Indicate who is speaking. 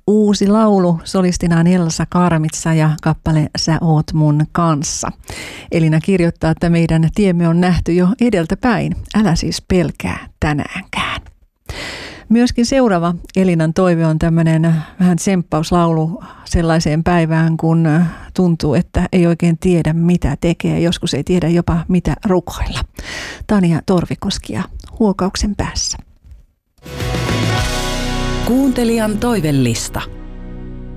Speaker 1: uusi laulu, solistina Elsa Karmitsa ja kappale Sä oot mun kanssa. Elina kirjoittaa, että meidän tiemme on nähty jo edeltä päin. Älä siis pelkää tänäänkään. Myöskin seuraava Elinan toive on tämmöinen vähän tsemppauslaulu sellaiseen päivään, kun tuntuu, että ei oikein tiedä mitä tekee. Joskus ei tiedä jopa mitä rukoilla. Tania Torvikoski ja Huokauksen päässä.
Speaker 2: Kuuntelijan toivellista.